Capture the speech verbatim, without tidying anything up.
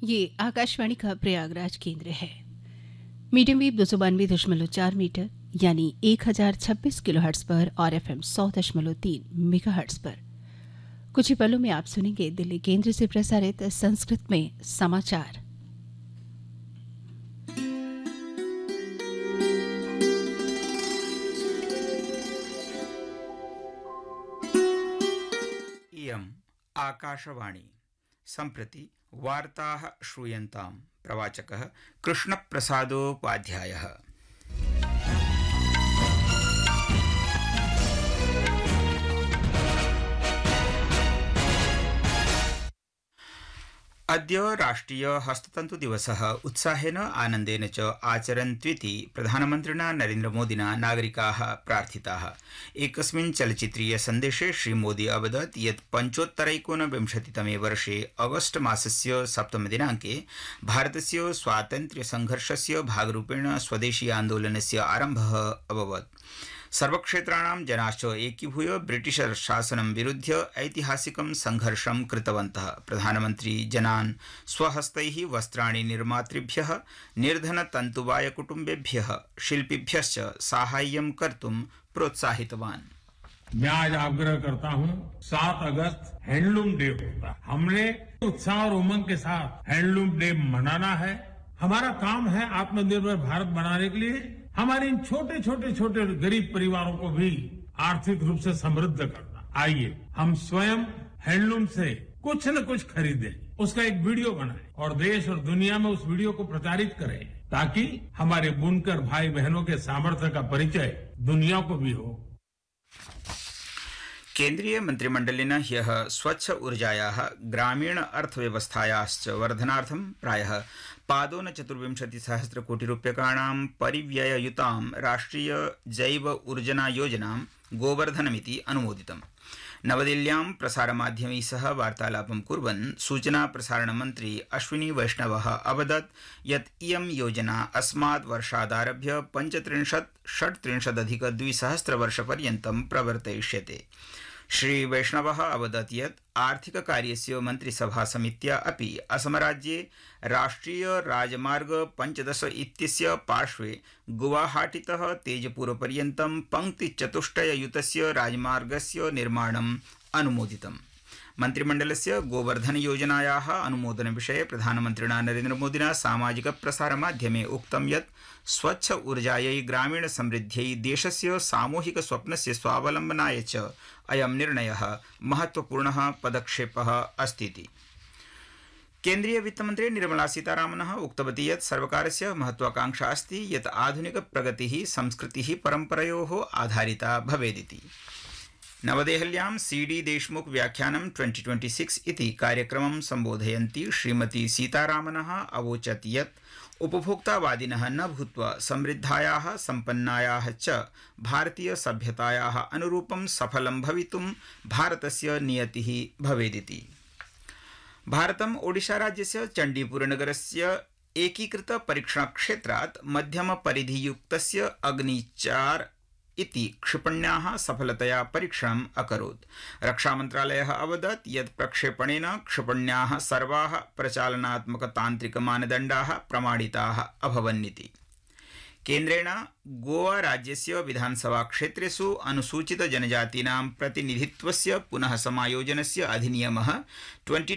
ये आकाशवाणी का प्रयागराज केंद्र है। मीडियम वेव दो सौ बानवे दशमलव चार मीटर यानी एक हजार छब्बीस किलो हर्ट्स पर और एफ एम सौ दशमलव तीन मेगा हर्ट्स पर कुछ ही पलों में आप सुनेंगे दिल्ली केंद्र से प्रसारित संस्कृत में समाचार। इयम् आकाशवाणी। सम्प्रति वार्ताः श्रूयन्ताम्। प्रवाचकः कृष्णप्रसादोपाध्यायः। अद्य राष्ट्रिय हस्ततन्तु दिवसः उत्साहेन आनन्देन च आचरन्त्विति प्रधानमन्त्रिणा नरेन्द्रमोदिना नागरिकाः प्रार्थिताः। एकस्मिन् चलचित्रीय सन्देशे श्रीमोदी अवदत् यत् पञ्चोत्तरैकोनविंशतितमे वर्षे अगस्ट मासस्य सप्तमदिनाङ्के भारतस्य स्वातन्त्र्यसङ्घर्षस्य भागरूपेण स्वदेशी आन्दोलनस्य आरम्भः अभवत्। सर्वक्षेत्राणां जनाश्च एकीभूय ब्रिटिश शासनं विरुध्य ऐतिहासिकं संघर्षं कृतवन्तः। प्रधानमन्त्री जनान् स्वहस्तैः वस्त्राणि निर्मातृभ्यः, निर्धनतन्तुवाय कुटुम्बेभ्यः, शिल्पिभ्यश्च साहाय्यं कर्तुं प्रोत्साहितवान्। मैं आज आग्रह करता हूं, सात अगस्त हैंडलूम डे होता है। हमने उत्साह और उमंग के साथ हैंडलूम डे मनाना है। हमारा काम है आत्मनिर्भर भारत बनाने के लिए हमारे इन छोटे छोटे छोटे गरीब परिवारों को भी आर्थिक रूप से समृद्ध करना। आइए हम स्वयं हैंडलूम से कुछ न कुछ खरीदें, उसका एक वीडियो बनाएं और देश और दुनिया में उस वीडियो को प्रचारित करें, ताकि हमारे बुनकर भाई बहनों के सामर्थ्य का परिचय दुनिया को भी हो। केन्द्रीय मंत्रिमंडलेन ह्यः स्वच्छ ऊर्जायाः ग्रामीण अर्थव्यवस्थायाश्च वर्धनार्थं प्रायः पादोन चतुर्विंशति सहस्र कोटि रूप्यकाणां परिव्यययुतां राष्ट्रिय जैव ऊर्जना योजनां गोवर्धनमिति अनुमोदितम्। नवदिल्ल्यां प्रसारमाध्यमैः सह वार्तालापं कुर्वन् सूचना प्रसारण मन्त्री अश्विनी वैष्णवः अवदत् यत् इयं योजना अस्मात् वर्षादारभ्य पञ्चत्रिंशत् षट्त्रिंशदधिक द्विसहस्रवर्षपर्यन्तं प्रवर्तयिष्यते। श्री वैष्णवः अवदत् यत् आर्थिककार्यस्य मन्त्रिसभा समित्या अपि असमराज्ये राष्ट्रिय राजमार्ग पञ्चदश इत्यस्य पार्श्वे गुवाहाटीतः तेजपुरपर्यन्तं पङ्क्तिचतुष्टययुतस्य राजमार्गस्य निर्माणम् अनुमोदितम्। मन्त्रिमण्डलस्य गोवर्धन योजनायाः अनुमोदनविषये प्रधानमन्त्रिणा नरेन्द्रमोदिना सामाजिक प्रसारमाध्यमे उक्तं यत् स्वच्छ ऊर्जायै ग्रामीण समृद्ध्यै देशस्य सामूहिक स्वप्नस्य स्वावलम्बनाय च अयं निर्णयः महत्वपूर्णः पदक्षेपः अस्तीति। केन्द्रीय वित्तमन्त्री निर्मला सीतारामनः उक्तवती यत् सर्वकारस्य महत्वाकांक्षा अस्ति यत् आधुनिक प्रगतिः संस्कृतिः परम्परयोः आधारिता भवेदिति। नवदेहल्यां सी डी देशमुख व्याख्यानं ट्वेंटी ट्वेंटी सिक्स इति कार्यक्रमं सम्बोधयन्ती श्रीमती सीतारामनः अवोचत् यत् उपभोक्तावादिनः न भूत्वा समृद्धायाः सम्पन्नायाः च भारतीय सभ्यतायाः अनुरूपं सफलं भवितुं भारतस्य नियतिः भवेदिति। भारतम् ओडिशाराज्यस्य चण्डीपुरनगरस्य एकीकृत परीक्षणक्षेत्रात् मध्यमपरिधियुक्तस्य अग्निचार इति क्षिपण्याः सफलतया परीक्षणम् अकरोत्। रक्षामन्त्रालयः अवदत् यत् प्रक्षेपणेन क्षिपण्याः सर्वाः प्रचालनात्मकतान्त्रिकमानदण्डाः प्रमाणिताः अभवन्निति। केन्द्रेण गोवा राज्यस्य विधानसभा क्षेत्रेषु अनुसूचित जनजातीनां प्रतिनिधित्वस्य पुनः समायोजनस्य अधिनियमः ट्वेंटी